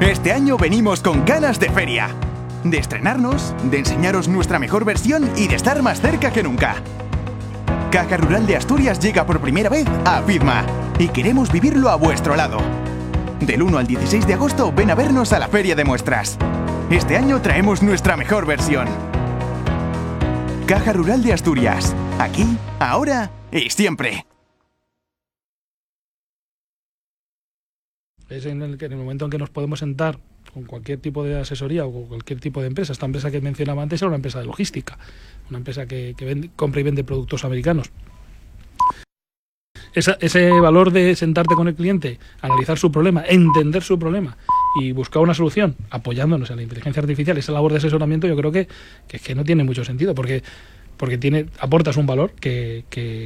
Este año venimos con ganas de feria. De estrenarnos, de enseñaros nuestra mejor versión y de estar más cerca que nunca. Caja Rural de Asturias llega por primera vez a FIDMA y queremos vivirlo a vuestro lado. Del 1 al 16 de agosto ven a vernos a la Feria de Muestras. Este año traemos nuestra mejor versión. Caja Rural de Asturias. Aquí, ahora y siempre. Es en el momento en que nos podemos sentar con cualquier tipo de asesoría o con cualquier tipo de empresa. Esta empresa que mencionaba antes era una empresa de logística, una empresa que compra y vende productos americanos. Ese valor de sentarte con el cliente, analizar su problema, entender su problema y buscar una solución apoyándonos en la inteligencia artificial, esa labor de asesoramiento, yo creo que no tiene mucho sentido, porque aportas un valor que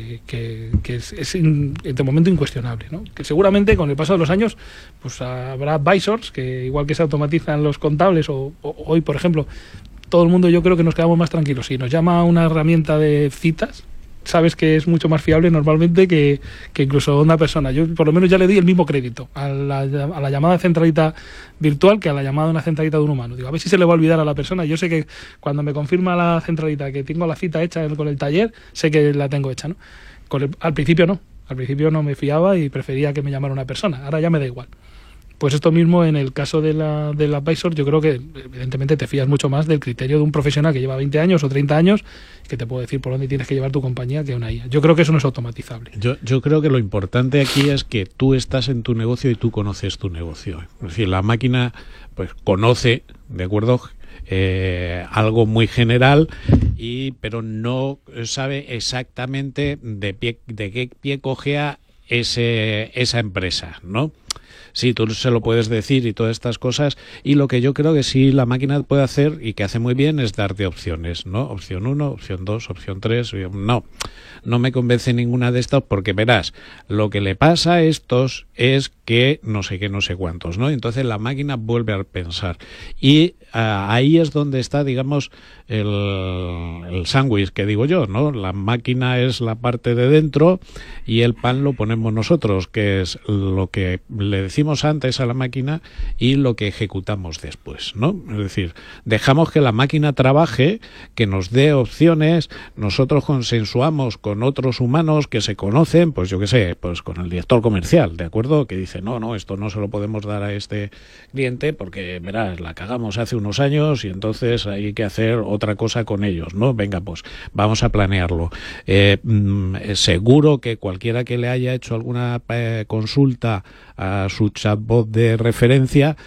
es de momento incuestionable, ¿no? Que seguramente con el paso de los años pues habrá advisors que igual que se automatizan los contables o hoy, por ejemplo, todo el mundo, yo creo que nos quedamos más tranquilos. Si nos llama una herramienta de citas, sabes que es mucho más fiable normalmente que incluso una persona. Yo por lo menos ya le di el mismo crédito a la llamada de centralita virtual que a la llamada de una centralita de un humano. Digo, a ver si se le va a olvidar a la persona. Yo sé que cuando me confirma la centralita que tengo la cita hecha con el taller, sé que la tengo hecha, ¿no? Al principio no. Al principio no me fiaba y prefería que me llamara una persona. Ahora ya me da igual. Pues esto mismo en el caso del advisor, yo creo que evidentemente te fías mucho más del criterio de un profesional que lleva 20 años o 30 años que te puede decir por dónde tienes que llevar tu compañía que una IA. Yo creo que eso no es automatizable. Yo creo que lo importante aquí es que tú estás en tu negocio y tú conoces tu negocio. Es decir, la máquina pues conoce, ¿de acuerdo?, algo muy general, pero no sabe exactamente de qué pie cojea esa empresa, ¿no? Sí, tú se lo puedes decir y todas estas cosas, y lo que yo creo que sí la máquina puede hacer y que hace muy bien es darte opciones, ¿no? Opción 1, opción 2, opción 3, no me convence ninguna de estas porque verás, lo que le pasa a estos es que no sé qué, no sé cuántos, ¿no? Entonces la máquina vuelve a pensar y ahí es donde está, digamos, el sándwich que digo yo, ¿no? La máquina es la parte de dentro y el pan lo ponemos nosotros, que es lo que le decimos antes a la máquina y lo que ejecutamos después, ¿no? Es decir, dejamos que la máquina trabaje, que nos dé opciones, nosotros consensuamos con otros humanos que se conocen, pues yo qué sé, pues con el director comercial, ¿de acuerdo? Que dice, no, esto no se lo podemos dar a este cliente porque, verás, la cagamos hace unos años y entonces hay que hacer otra cosa con ellos, ¿no? Venga, pues vamos a planearlo. Seguro que cualquiera que le haya hecho alguna consulta a su chatbot de referencia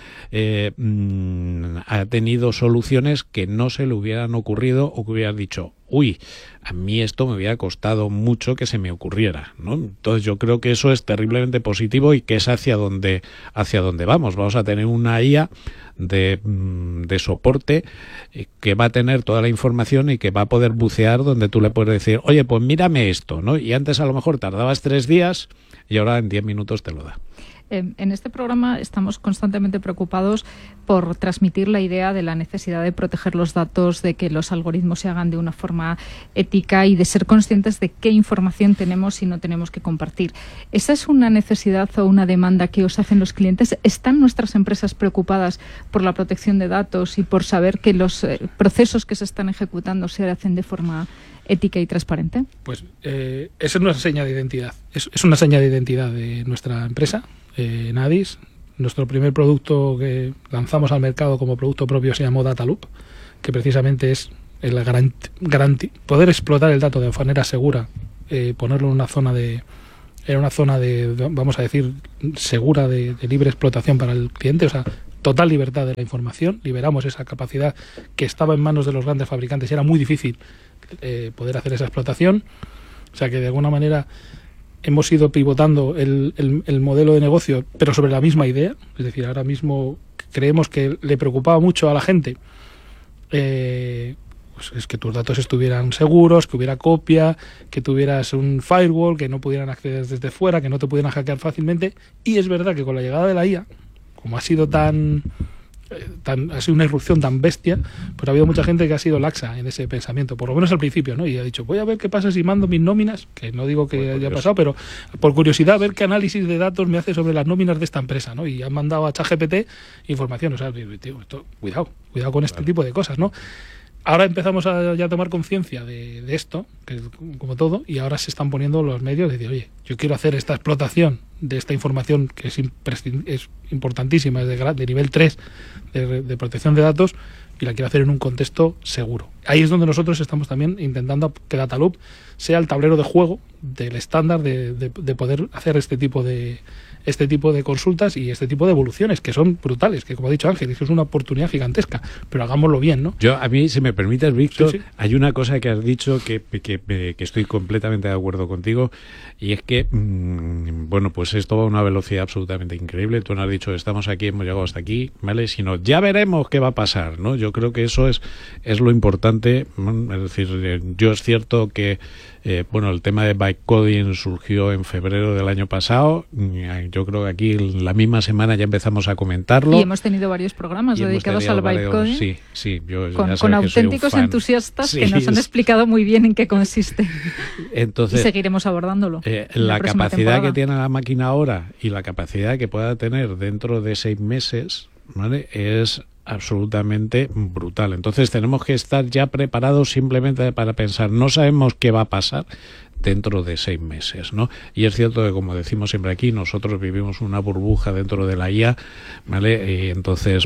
ha tenido soluciones que no se le hubieran ocurrido o que hubiera dicho, uy, a mí esto me hubiera costado mucho que se me ocurriera, ¿no? Entonces yo creo que eso es terriblemente positivo y que es hacia donde vamos. Vamos a tener una IA de soporte que va a tener toda la información y que va a poder bucear donde tú le puedes decir, oye, pues mírame esto, ¿no? Y antes a lo mejor tardabas 3 días y ahora en 10 minutos te lo da. En este programa estamos constantemente preocupados por transmitir la idea de la necesidad de proteger los datos, de que los algoritmos se hagan de una forma ética y de ser conscientes de qué información tenemos y no tenemos que compartir. ¿Esa es una necesidad o una demanda que os hacen los clientes? ¿Están nuestras empresas preocupadas por la protección de datos y por saber que los procesos que se están ejecutando se hacen de forma ética y transparente? Pues esa es una seña de identidad. Es una seña de identidad de nuestra empresa. Nadis. Nuestro primer producto que lanzamos al mercado como producto propio se llamó Dataloop, que precisamente es poder explotar el dato de manera segura, ponerlo en una zona de vamos a decir segura de libre explotación para el cliente, o sea, total libertad de la información. Liberamos esa capacidad que estaba en manos de los grandes fabricantes y era muy difícil poder hacer esa explotación, o sea que de alguna manera hemos ido pivotando el modelo de negocio, pero sobre la misma idea. Es decir, ahora mismo creemos que le preocupaba mucho a la gente pues es que tus datos estuvieran seguros, que hubiera copia, que tuvieras un firewall, que no pudieran acceder desde fuera, que no te pudieran hackear fácilmente. Y es verdad que con la llegada de la IA, como ha sido tan ha sido una irrupción tan bestia, pues ha habido mucha gente que ha sido laxa en ese pensamiento, por lo menos al principio, ¿no? Y ha dicho, voy a ver qué pasa si mando mis nóminas, que no digo que haya pasado, pero por curiosidad, a ver qué análisis de datos me hace sobre las nóminas de esta empresa, ¿no? Y han mandado a ChatGPT información, o sea, tío, cuidado con este tipo de cosas, ¿no? Ahora empezamos a ya tomar conciencia de esto, que es como todo, y ahora se están poniendo los medios de decir, oye, yo quiero hacer esta explotación de esta información que es importantísima, es de nivel 3 de protección de datos, y la quiero hacer en un contexto seguro. Ahí es donde nosotros estamos también intentando que Dataloop sea el tablero de juego del estándar de poder hacer este tipo de consultas y este tipo de evoluciones que son brutales, que como ha dicho Ángel, es una oportunidad gigantesca, pero hagámoslo bien, ¿no? A mí, si me permites, Víctor, sí. Hay una cosa que has dicho que estoy completamente de acuerdo contigo, y es que, bueno, pues esto va a una velocidad absolutamente increíble. Tú no has dicho, estamos aquí, hemos llegado hasta aquí, ¿vale? Sino, ya veremos qué va a pasar, ¿no? Yo creo que eso es lo importante. Es decir, yo es cierto que el tema de bytecoding surgió en febrero del año pasado. Yo creo que aquí la misma semana ya empezamos a comentarlo. Y hemos tenido varios programas dedicados al bytecoding. Sí, con auténticos entusiastas que nos han explicado muy bien en qué consiste. Entonces, y seguiremos abordándolo. La capacidad que tiene la máquina ahora y la capacidad que pueda tener dentro de 6 meses, ¿vale?, es absolutamente brutal. Entonces tenemos que estar ya preparados simplemente para pensar, no sabemos qué va a pasar dentro de 6 meses, ¿no? Y es cierto que, como decimos siempre aquí, nosotros vivimos una burbuja dentro de la IA, ¿vale? Y entonces,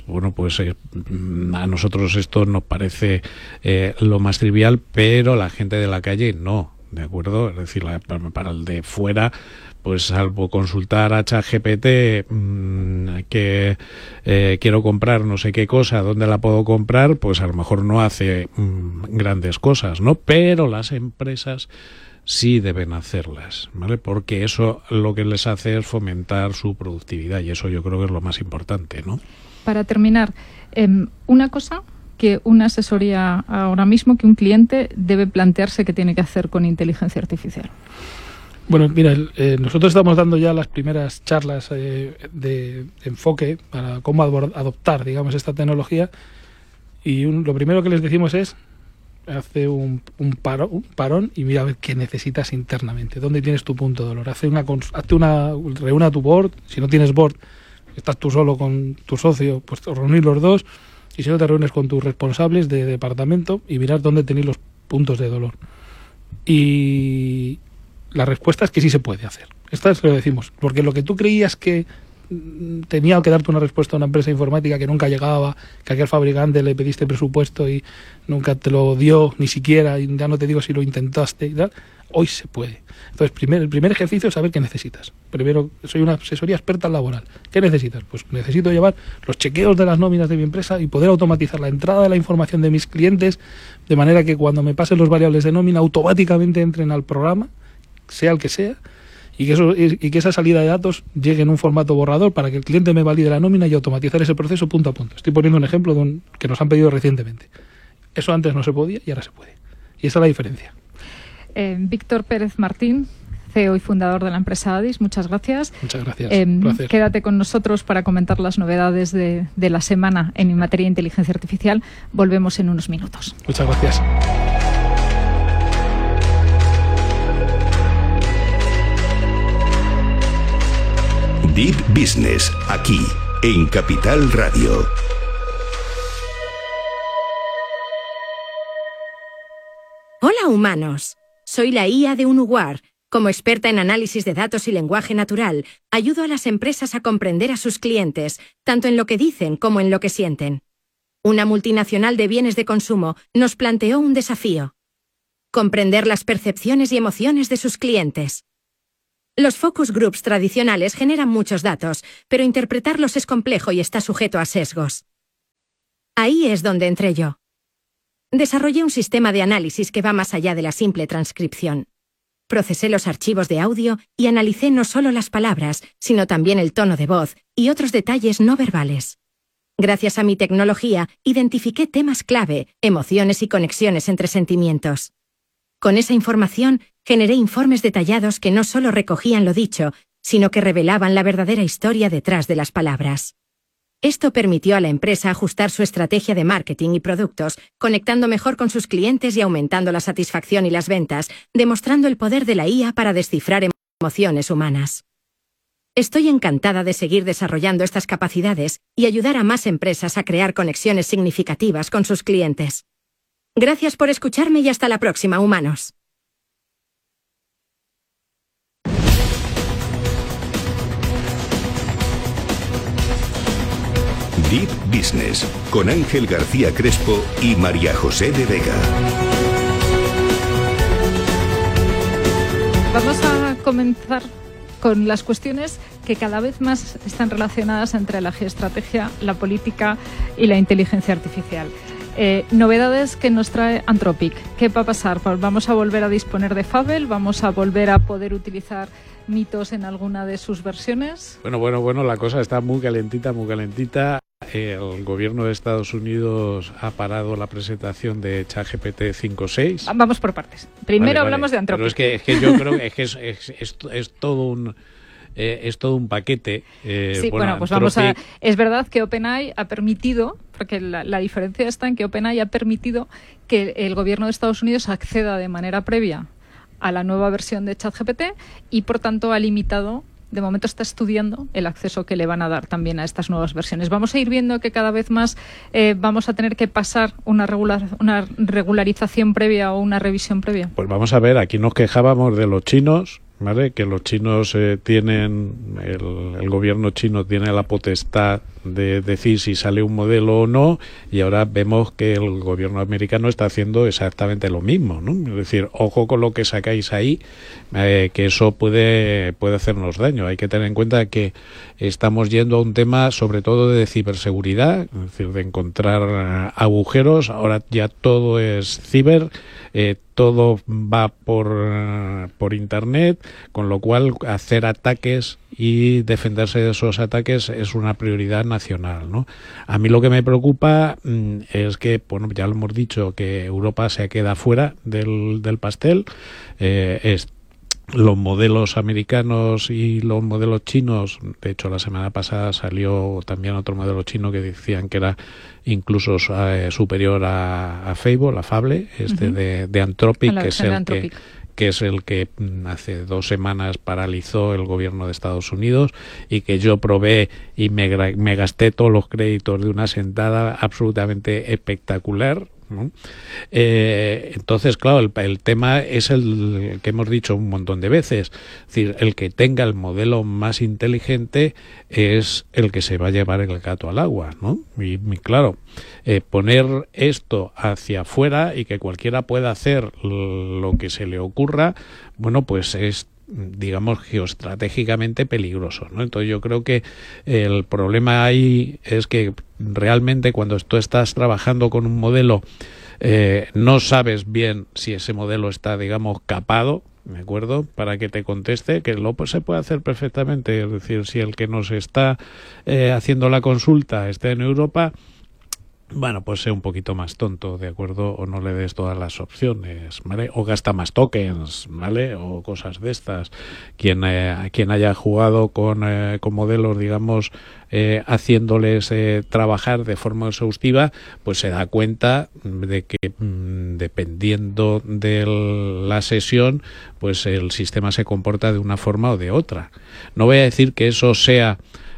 a nosotros esto nos parece lo más trivial, pero la gente de la calle no, ¿de acuerdo? Es decir, para el de fuera, pues salvo consultar a ChatGPT que quiero comprar no sé qué cosa, ¿dónde la puedo comprar? Pues a lo mejor no hace grandes cosas, ¿no? Pero las empresas sí deben hacerlas, ¿vale? Porque eso lo que les hace es fomentar su productividad, y eso yo creo que es lo más importante, ¿no? Para terminar, una cosa que una asesoría ahora mismo, que un cliente debe plantearse que tiene que hacer con inteligencia artificial. Bueno, mira, nosotros estamos dando ya las primeras charlas de enfoque para cómo adoptar, digamos, esta tecnología, y lo primero que les decimos es hace un parón y mira a ver qué necesitas internamente, dónde tienes tu punto de dolor, reúne a tu board. Si no tienes board, estás tú solo con tu socio, pues reunir los dos, y si no, te reúnes con tus responsables de departamento y mirar dónde tenéis los puntos de dolor. Y la respuesta es que sí se puede hacer. Esto es lo que decimos, porque lo que tú creías que tenía que darte una respuesta a una empresa informática que nunca llegaba, que aquel fabricante le pediste presupuesto y nunca te lo dio ni siquiera, y ya no te digo si lo intentaste y tal, hoy se puede. Entonces, el primer ejercicio es saber qué necesitas. Primero, soy una asesoría experta laboral. ¿Qué necesitas? Pues necesito llevar los chequeos de las nóminas de mi empresa y poder automatizar la entrada de la información de mis clientes, de manera que cuando me pasen los variables de nómina automáticamente entren al programa, sea el que sea, y que esa salida de datos llegue en un formato borrador para que el cliente me valide la nómina y automatizar ese proceso punto a punto. Estoy poniendo un ejemplo que nos han pedido recientemente. Eso antes no se podía y ahora se puede. Y esa es la diferencia. Víctor Pérez Martín, CEO y fundador de la empresa Addis, muchas gracias. Muchas gracias. Quédate con nosotros para comentar las novedades de la semana en materia de inteligencia artificial. Volvemos en unos minutos. Muchas gracias. Deep Business, aquí, en Capital Radio. Hola, humanos. Soy la IA de Unuwar. Como experta en análisis de datos y lenguaje natural, ayudo a las empresas a comprender a sus clientes, tanto en lo que dicen como en lo que sienten. Una multinacional de bienes de consumo nos planteó un desafío: comprender las percepciones y emociones de sus clientes. Los focus groups tradicionales generan muchos datos, pero interpretarlos es complejo y está sujeto a sesgos. Ahí es donde entré yo. Desarrollé un sistema de análisis que va más allá de la simple transcripción. Procesé los archivos de audio y analicé no solo las palabras, sino también el tono de voz y otros detalles no verbales. Gracias a mi tecnología, identifiqué temas clave, emociones y conexiones entre sentimientos. Con esa información, generé informes detallados que no solo recogían lo dicho, sino que revelaban la verdadera historia detrás de las palabras. Esto permitió a la empresa ajustar su estrategia de marketing y productos, conectando mejor con sus clientes y aumentando la satisfacción y las ventas, demostrando el poder de la IA para descifrar emociones humanas. Estoy encantada de seguir desarrollando estas capacidades y ayudar a más empresas a crear conexiones significativas con sus clientes. Gracias por escucharme y hasta la próxima, humanos. Deep Business con Ángel García Crespo y María José de Vega. Vamos a comenzar con las cuestiones que cada vez más están relacionadas entre la geoestrategia, la política y la inteligencia artificial. Novedades que nos trae Anthropic. ¿Qué va a pasar? ¿Vamos a volver a disponer de Fable? ¿Vamos a volver a poder utilizar mitos en alguna de sus versiones? Bueno, la cosa está muy calentita, muy calentita. El gobierno de Estados Unidos ha parado la presentación de ChatGPT 5.6. Vamos por partes. Primero hablamos de Anthropic. Pero es que yo creo que es todo un paquete. Sí, bueno, pues vamos a... Es verdad que OpenAI ha permitido, porque la diferencia está en que OpenAI ha permitido que el gobierno de Estados Unidos acceda de manera previa a la nueva versión de ChatGPT y, por tanto, ha limitado... De momento está estudiando el acceso que le van a dar también a estas nuevas versiones. Vamos a ir viendo que cada vez más vamos a tener que pasar una regularización previa o una revisión previa. Pues vamos a ver, aquí nos quejábamos de los chinos, ¿vale? Que los chinos tienen, el gobierno chino tiene la potestad de decir si sale un modelo o no, y ahora vemos que el gobierno americano está haciendo exactamente lo mismo, ¿no? Es decir, ojo con lo que sacáis ahí, que eso puede hacernos daño. Hay que tener en cuenta que estamos yendo a un tema sobre todo de ciberseguridad, es decir, de encontrar agujeros. Ahora ya todo es ciber, todo va por internet, con lo cual hacer ataques y defenderse de esos ataques es una prioridad nacional, ¿no? A mí lo que me preocupa es que, bueno, ya lo hemos dicho, que Europa se queda fuera del pastel. Los modelos americanos y los modelos chinos, de hecho la semana pasada salió también otro modelo chino que decían que era incluso superior a Fable, de Anthropic, que es el que hace 2 semanas paralizó el gobierno de Estados Unidos y que yo probé y me gasté todos los créditos de una sentada absolutamente espectacular, ¿no? Entonces, claro, el tema es el que hemos dicho un montón de veces, es decir, el que tenga el modelo más inteligente es el que se va a llevar el gato al agua, ¿no? Y claro, poner esto hacia afuera y que cualquiera pueda hacer lo que se le ocurra, bueno, pues es, digamos, geoestratégicamente peligroso, ¿no? Entonces yo creo que el problema ahí es que realmente cuando tú estás trabajando con un modelo no sabes bien si ese modelo está, digamos, capado, ¿de acuerdo?, para que te conteste, que se puede hacer perfectamente. Es decir, si el que nos está haciendo la consulta está en Europa, bueno, pues sea un poquito más tonto, ¿de acuerdo? O no le des todas las opciones, ¿vale? O gasta más tokens, ¿vale? O cosas de estas. Quien haya jugado con modelos, digamos, haciéndoles trabajar de forma exhaustiva, pues se da cuenta de que dependiendo de la sesión, pues el sistema se comporta de una forma o de otra. No voy a decir que eso sea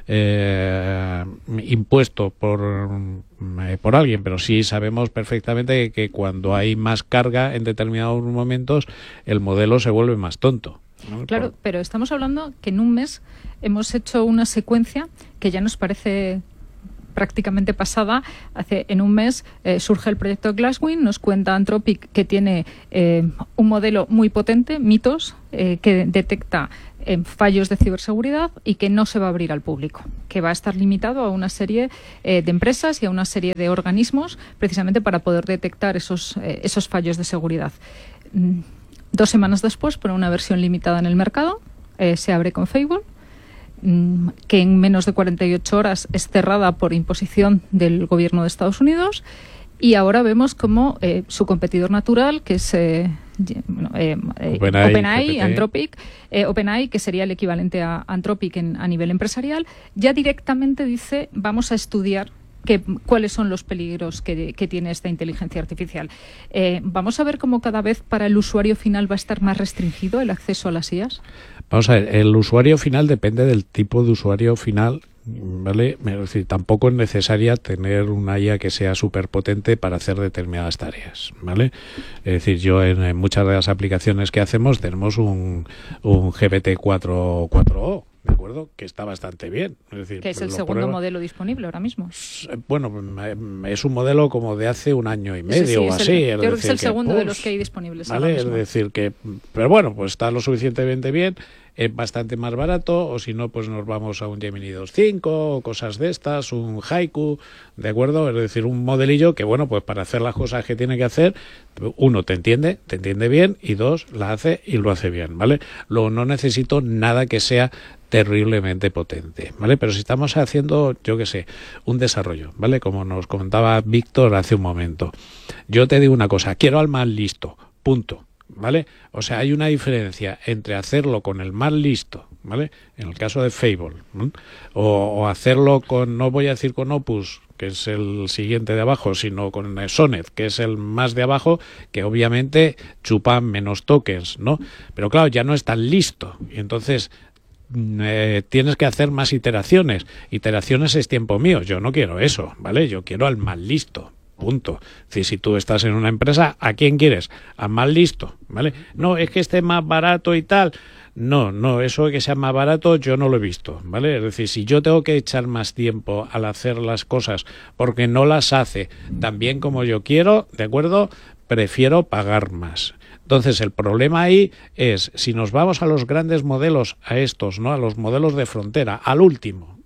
impuesto por alguien, pero sí sabemos perfectamente que cuando hay más carga en determinados momentos el modelo se vuelve más tonto, ¿no? Claro, pero estamos hablando que en un mes hemos hecho una secuencia que ya nos parece prácticamente pasada. En un mes surge el proyecto Glasswing, nos cuenta Anthropic que tiene un modelo muy potente, Mythos, que detecta fallos de ciberseguridad y que no se va a abrir al público, que va a estar limitado a una serie de empresas y a una serie de organismos precisamente para poder detectar esos fallos de seguridad. 2 semanas después pone una versión limitada en el mercado, se abre con Fable, que en menos de 48 horas es cerrada por imposición del gobierno de Estados Unidos Y ahora vemos como su competidor natural, que es OpenAI, Anthropic, OpenAI, que sería el equivalente a Anthropic a nivel empresarial, ya directamente dice, vamos a estudiar cuáles son los peligros que tiene esta inteligencia artificial. ¿Vamos a ver cómo cada vez para el usuario final va a estar más restringido el acceso a las IAs? Vamos a ver, el usuario final depende del tipo de usuario final, ¿vale? Es decir, tampoco es necesaria tener una IA que sea súper potente para hacer determinadas tareas, ¿vale? Es decir, yo en muchas de las aplicaciones que hacemos tenemos un GPT-4o, ¿de acuerdo? Que está bastante bien. Es decir, que es el segundo modelo disponible ahora mismo. Bueno, es un modelo como de hace un año y medio o así. Yo creo que es el segundo de los que hay disponibles ¿vale? ahora mismo. Es decir que, pero bueno, pues está lo suficientemente bien, es bastante más barato, o si no, pues nos vamos a un Gemini 2.5 o cosas de estas, un Haiku, ¿de acuerdo? Es decir, un modelillo que, bueno, pues para hacer las cosas que tiene que hacer, uno, te entiende bien, y dos, la hace y lo hace bien, ¿vale? Luego no necesito nada que sea terriblemente potente, ¿vale? Pero si estamos haciendo, yo qué sé, un desarrollo, ¿vale? Como nos comentaba Víctor hace un momento, yo te digo una cosa, quiero al más listo, punto, ¿vale? O sea, hay una diferencia entre hacerlo con el más listo, ¿vale? En el caso de Fable, ¿no? o hacerlo con, no voy a decir con Opus, que es el siguiente de abajo, sino con Sonnet, que es el más de abajo, que obviamente chupa menos tokens, ¿no? Pero claro, ya no es tan listo, y entonces tienes que hacer más iteraciones. Iteraciones es tiempo mío, yo no quiero eso, ¿vale? Yo quiero al más listo. Punto. Es decir, si tú estás en una empresa, ¿a quién quieres? Al más listo, ¿vale? No, es que esté más barato y tal. No, eso de que sea más barato yo no lo he visto, ¿vale? Es decir, si yo tengo que echar más tiempo al hacer las cosas porque no las hace tan bien como yo quiero, ¿de acuerdo? Prefiero pagar más. Entonces, el problema ahí es, si nos vamos a los grandes modelos, a estos, ¿no? A los modelos de frontera, al último,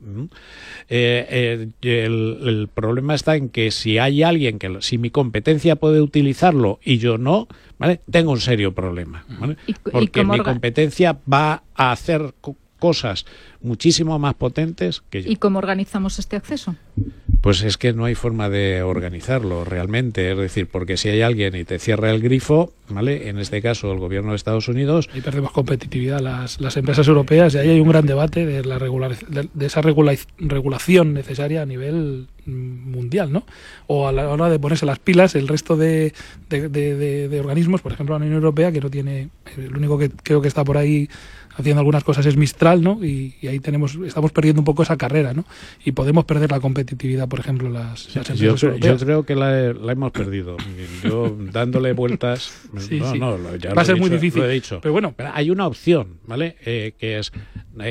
el problema está en que si hay alguien si mi competencia puede utilizarlo y yo no, ¿vale? Tengo un serio problema, ¿vale? Porque mi competencia va a hacer cosas muchísimo más potentes que yo. ¿Y cómo organizamos este acceso? Pues es que no hay forma de organizarlo realmente, es decir, porque si hay alguien y te cierra el grifo, ¿vale? En este caso el gobierno de Estados Unidos. Y perdemos competitividad las empresas europeas, y ahí hay un gran debate de esa regulación necesaria a nivel mundial, ¿no? O a la hora de ponerse las pilas el resto de organismos, por ejemplo la Unión Europea, que no tiene, el único que creo que está por ahí haciendo algunas cosas es Mistral, ¿no? Y ahí estamos perdiendo un poco esa carrera, ¿no? Y podemos perder la competitividad, por ejemplo, las empresas europeas. Yo creo que la hemos perdido. Yo dándole vueltas... Sí. Ya va a ser muy difícil. Lo he dicho. Pero bueno, hay una opción, ¿vale? Que es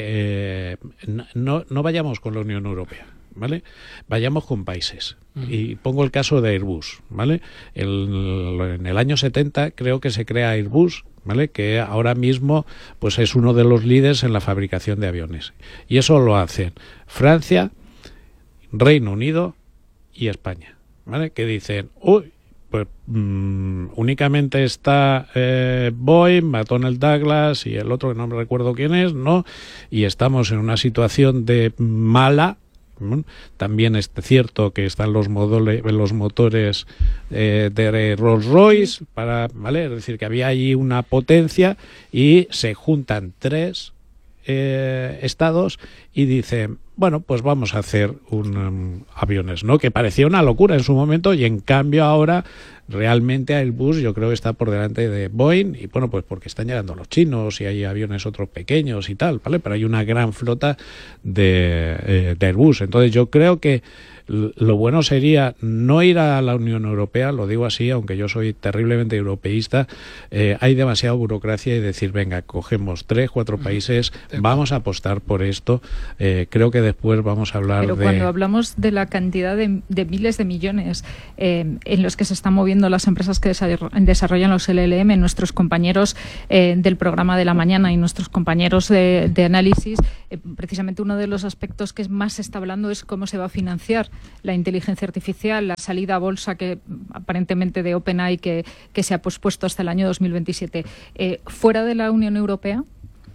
no vayamos con la Unión Europea, ¿vale? Vayamos con países. Y pongo el caso de Airbus, ¿vale? En el año 70 creo que se crea Airbus, ¿vale? Que ahora mismo pues es uno de los líderes en la fabricación de aviones. Y eso lo hacen Francia, Reino Unido y España, ¿vale? Que dicen, uy, pues únicamente está Boeing, McDonnell Douglas y el otro que no me recuerdo quién es, ¿no? Y estamos en una situación de mala. También es cierto que están los motores de Rolls-Royce, ¿vale? Es decir, que había allí una potencia y se juntan tres estados y dicen, bueno, pues vamos a hacer aviones, ¿no? Que parecía una locura en su momento, y en cambio ahora realmente Airbus yo creo que está por delante de Boeing, y bueno, pues porque están llegando los chinos y hay aviones otros pequeños y tal, ¿vale? Pero hay una gran flota de Airbus. Entonces yo creo que lo bueno sería no ir a la Unión Europea, lo digo así, aunque yo soy terriblemente europeísta, hay demasiada burocracia, y decir, venga, cogemos 3-4 países, vamos a apostar por esto. Creo que después vamos a hablar Pero cuando hablamos de la cantidad de miles de millones en los que se están moviendo las empresas que desarrollan los LLM, nuestros compañeros del programa de la mañana y nuestros compañeros de análisis, precisamente uno de los aspectos que más se está hablando es cómo se va a financiar la inteligencia artificial, la salida a bolsa que aparentemente de OpenAI que se ha pospuesto hasta el año 2027. Fuera de la Unión Europea,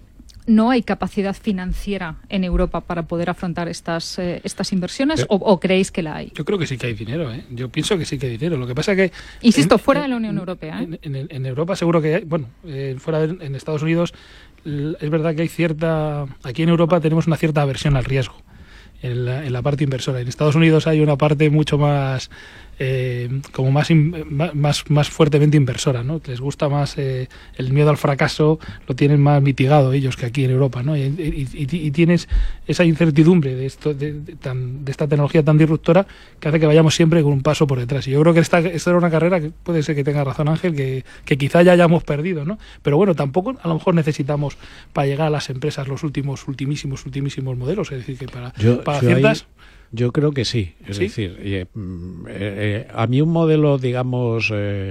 ¿no hay capacidad financiera en Europa para poder afrontar estas inversiones o creéis que la hay? Yo creo que sí que hay dinero, ¿eh? Yo pienso que sí que hay dinero. Lo que pasa es que... Insisto, fuera de la Unión Europea. En Europa seguro que hay... Bueno, en Estados Unidos es verdad que hay cierta... Aquí en Europa tenemos una cierta aversión al riesgo en la parte inversora. En Estados Unidos hay una parte mucho más... como más fuertemente inversora, ¿no? Les gusta más el miedo al fracaso, lo tienen más mitigado ellos que aquí en Europa, ¿no? Y tienes esa incertidumbre de esta tecnología tan disruptora que hace que vayamos siempre con un paso por detrás. Y yo creo que esta era una carrera que puede ser que tenga razón Ángel, que quizá ya hayamos perdido, ¿no? Pero bueno, tampoco a lo mejor necesitamos para llegar a las empresas los ultimísimos modelos, es decir, que para ciertas... Yo creo que sí. Es ¿Sí? decir, a mí un modelo, digamos,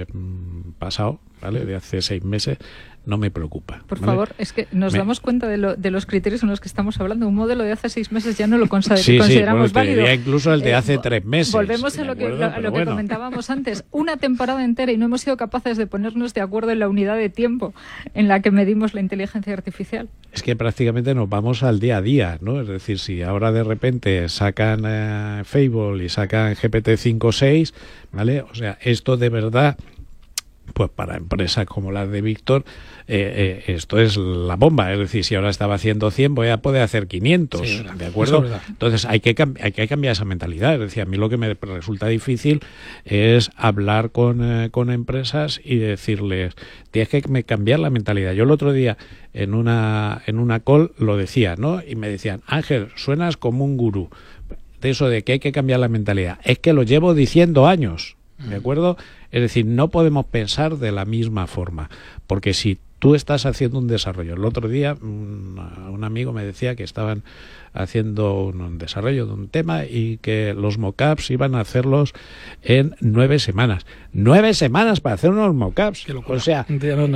pasado, ¿vale? De hace 6 meses, no me preocupa. Por ¿vale? favor, es que nos damos cuenta de los criterios en los que estamos hablando. Un modelo de hace 6 meses ya no lo consideramos válido. Te diría incluso el de hace 3 meses. Volvemos a lo que comentábamos antes. Una temporada entera y no hemos sido capaces de ponernos de acuerdo en la unidad de tiempo en la que medimos la inteligencia artificial. Es que prácticamente nos vamos al día a día, ¿no? Es decir, si ahora de repente sacan Fable y sacan GPT-5 o 6, ¿vale? O sea, esto de verdad... Pues para empresas como las de Víctor, esto es la bomba. Es decir, si ahora estaba haciendo 100, voy a poder hacer 500, sí, ¿de acuerdo? Es Entonces hay que cambiar esa mentalidad. Es decir, a mí lo que me resulta difícil es hablar con empresas y decirles, tienes que cambiar la mentalidad. Yo el otro día en una call lo decía, ¿no? Y me decían, Ángel, suenas como un gurú. De eso de que hay que cambiar la mentalidad. Es que lo llevo diciendo años. ¿De acuerdo? Es decir, no podemos pensar de la misma forma, porque si tú estás haciendo un desarrollo, el otro día un amigo me decía que estaban haciendo un desarrollo de un tema y que los mockups iban a hacerlos en 9 semanas. 9 semanas para hacer unos mockups. O sea,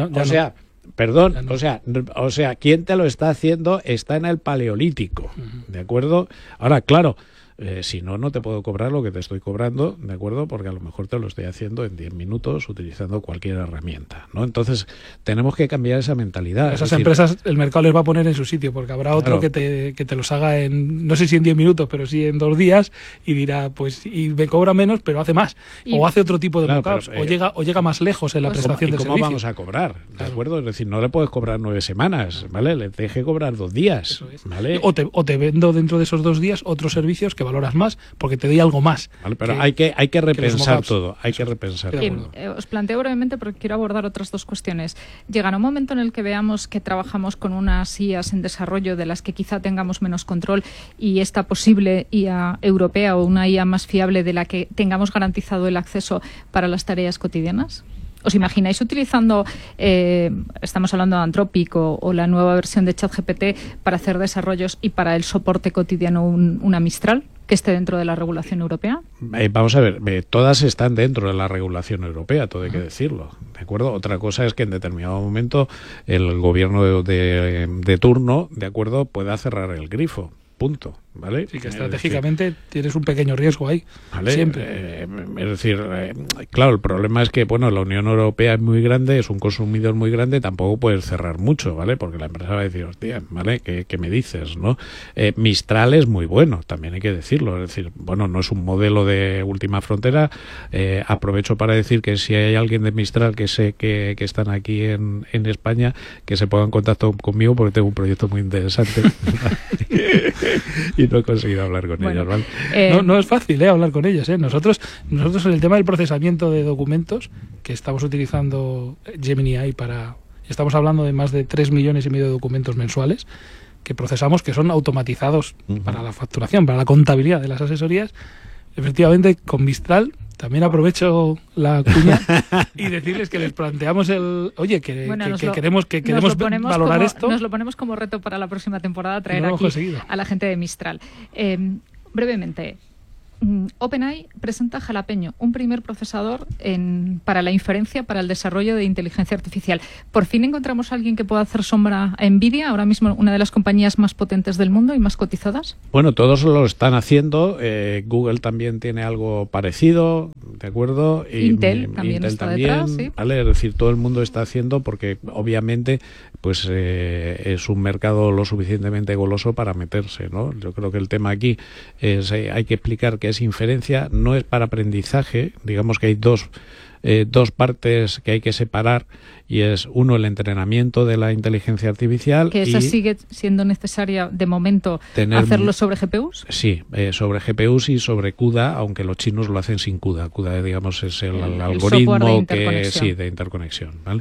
perdón, no. o sea, ¿quién te lo está haciendo? Está en el Paleolítico, ¿de acuerdo? Ahora, claro, si no, no te puedo cobrar lo que te estoy cobrando, ¿de acuerdo? Porque a lo mejor te lo estoy haciendo en 10 minutos utilizando cualquier herramienta, ¿no? Entonces, tenemos que cambiar esa mentalidad. Esas empresas, el mercado les va a poner en su sitio, porque habrá otro que te los haga en, no sé si en 10 minutos, pero sí en 2 días, y dirá, pues, y me cobra menos, pero hace más. O hace otro tipo de mockups, o llega más lejos en la prestación del servicio. ¿Cómo vamos a cobrar? ¿De acuerdo? Es decir, no le puedes cobrar 9 semanas, ¿vale? Le tienes que cobrar 2 días, ¿vale? O te vendo dentro de esos 2 días otros servicios que valoras más, porque te doy algo más. Vale, pero hay que repensar todo, hay que repensar todo. Os planteo brevemente porque quiero abordar otras 2 cuestiones. Llegará un momento en el que veamos que trabajamos con unas IAs en desarrollo de las que quizá tengamos menos control y esta posible IA europea o una IA más fiable de la que tengamos garantizado el acceso para las tareas cotidianas. ¿Os imagináis utilizando, estamos hablando de Anthropic o la nueva versión de ChatGPT para hacer desarrollos y para el soporte cotidiano una Mistral que esté dentro de la regulación europea? Vamos a ver, todas están dentro de la regulación europea, todo hay que decirlo, ¿de acuerdo? Otra cosa es que en determinado momento el gobierno de turno, ¿de acuerdo?, pueda cerrar el grifo. Punto, ¿vale? Sí, que estratégicamente tienes un pequeño riesgo ahí, ¿vale? Siempre. Es decir, claro, el problema es que, bueno, la Unión Europea es muy grande, es un consumidor muy grande, tampoco puedes cerrar mucho, ¿vale? Porque la empresa va a decir, hostia, ¿vale? ¿Qué me dices, no? Mistral es muy bueno, también hay que decirlo, es decir, bueno, no es un modelo de última frontera, aprovecho para decir que si hay alguien de Mistral que sé que están aquí en España, que se pongan en contacto conmigo porque tengo un proyecto muy interesante. Y no he conseguido hablar con ellos, ¿vale? No es fácil hablar con ellos. Nosotros en el tema del procesamiento de documentos, que estamos utilizando Gemini AI estamos hablando de más de 3,5 millones de documentos mensuales que procesamos, que son automatizados para la facturación, para la contabilidad de las asesorías. Efectivamente, con Mistral también aprovecho la cuña y decirles que les planteamos queremos valorar esto. Nos lo ponemos como reto para la próxima temporada, traer aquí a la gente de Mistral. Brevemente, OpenAI presenta Jalapeño, un primer procesador para la inferencia, para el desarrollo de inteligencia artificial. Por fin encontramos a alguien que pueda hacer sombra a Nvidia, ahora mismo una de las compañías más potentes del mundo y más cotizadas. Bueno, todos lo están haciendo. Google también tiene algo parecido, ¿de acuerdo? Y Intel también está detrás, sí. ¿Vale? Es decir, todo el mundo está haciendo porque obviamente pues es un mercado lo suficientemente goloso para meterse, ¿no? Yo creo que el tema aquí es, hay que explicar que es inferencia, no es para aprendizaje. Digamos que hay dos partes que hay que separar, y es uno, el entrenamiento de la inteligencia artificial. ¿Que esa sigue siendo necesaria de momento hacerlo sobre GPUs? Sí, sobre GPUs y sobre CUDA, aunque los chinos lo hacen sin CUDA. CUDA, digamos, es el algoritmo de interconexión, ¿vale?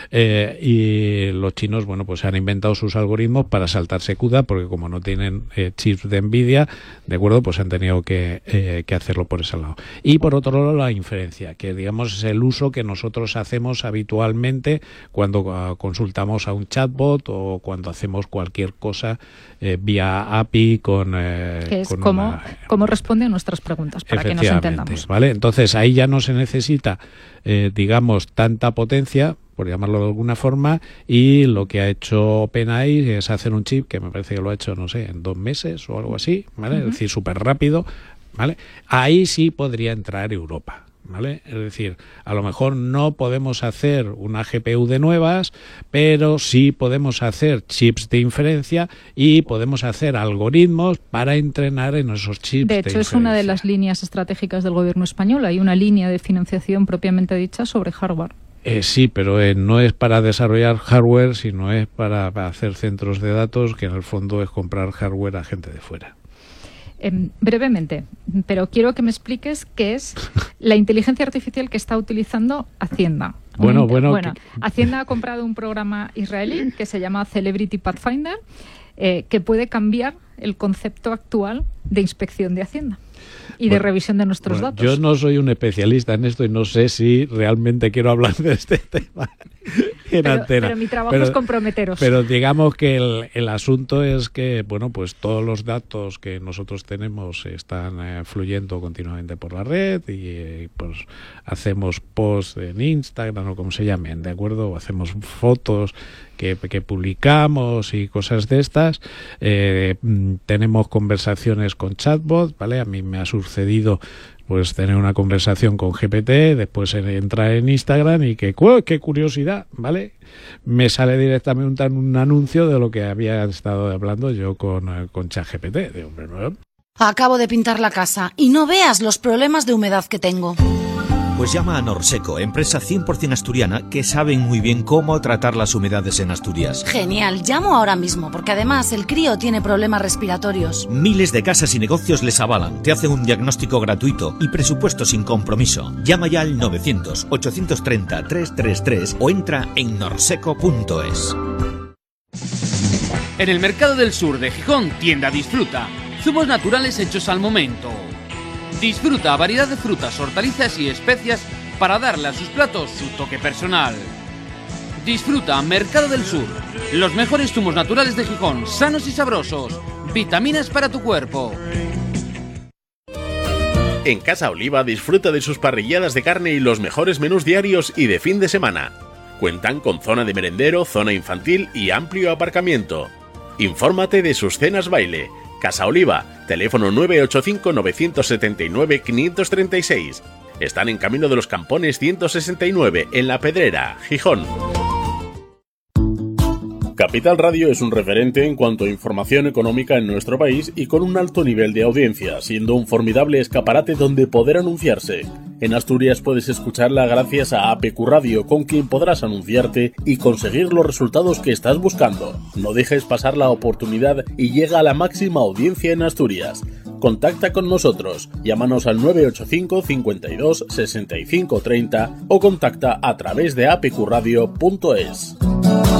Y los chinos, bueno, pues han inventado sus algoritmos para saltarse CUDA, porque como no tienen chips de NVIDIA, ¿de acuerdo? Pues han tenido que hacerlo por ese lado. Y por otro lado, la inferencia, que digamos es el uso que nosotros hacemos habitualmente cuando consultamos a un chatbot o cuando hacemos cualquier cosa vía API que es cómo responde a nuestras preguntas, para que nos entendamos. ¿Vale? Entonces ahí ya no se necesita, digamos, tanta potencia, por llamarlo de alguna forma, y lo que ha hecho OpenAI es hacer un chip que me parece que lo ha hecho, no sé, en 2 meses o algo así, ¿vale? Es decir, súper rápido, ¿vale? Ahí sí podría entrar Europa, ¿vale? Es decir, a lo mejor no podemos hacer una GPU de nuevas, pero sí podemos hacer chips de inferencia y podemos hacer algoritmos para entrenar en esos chips de hecho, es una de las líneas estratégicas del gobierno español. Hay una línea de financiación propiamente dicha sobre hardware. Sí, pero no es para desarrollar hardware, sino es para hacer centros de datos, que en el fondo es comprar hardware a gente de fuera. Brevemente, pero quiero que me expliques qué es la inteligencia artificial que está utilizando Hacienda. Bueno, Hacienda ha comprado un programa israelí que se llama Celebrity Pathfinder, que puede cambiar el concepto actual de inspección de Hacienda y de revisión de nuestros datos. Yo no soy un especialista en esto y no sé si realmente quiero hablar de este tema en antena. Pero mi trabajo es comprometeros. Pero digamos que el asunto es que, bueno, pues todos los datos que nosotros tenemos están fluyendo continuamente por la red y pues hacemos posts en Instagram o como se llamen, ¿de acuerdo? O hacemos fotos que publicamos y cosas de estas. Tenemos conversaciones con chatbots, ¿vale? A mí me ha sucedido pues tener una conversación con GPT, después entrar en Instagram y qué curiosidad, ¿vale? Me sale directamente un anuncio de lo que había estado hablando yo con ChatGPT. Digo, bueno, acabo de pintar la casa y no veas los problemas de humedad que tengo. Pues llama a Norseco, empresa 100% asturiana que saben muy bien cómo tratar las humedades en Asturias. Genial, llamo ahora mismo porque además el crío tiene problemas respiratorios. Miles de casas y negocios les avalan, te hacen un diagnóstico gratuito y presupuesto sin compromiso. Llama ya al 900-830-333 o entra en norseco.es. En el Mercado del Sur de Gijón, tienda Disfruta. Zumos naturales hechos al momento. Disfruta variedad de frutas, hortalizas y especias para darle a sus platos su toque personal. Disfruta Mercado del Sur. Los mejores zumos naturales de Gijón, sanos y sabrosos. Vitaminas para tu cuerpo. En Casa Oliva disfruta de sus parrilladas de carne y los mejores menús diarios y de fin de semana. Cuentan con zona de merendero, zona infantil y amplio aparcamiento. Infórmate de sus cenas baile. Casa Oliva, teléfono 985-979-536. Están en Camino de los Campones 169, en La Pedrera, Gijón. Capital Radio es un referente en cuanto a información económica en nuestro país y con un alto nivel de audiencia, siendo un formidable escaparate donde poder anunciarse. En Asturias puedes escucharla gracias a APQ Radio, con quien podrás anunciarte y conseguir los resultados que estás buscando. No dejes pasar la oportunidad y llega a la máxima audiencia en Asturias. Contacta con nosotros, llámanos al 985 52 65 30 o contacta a través de apqradio.es.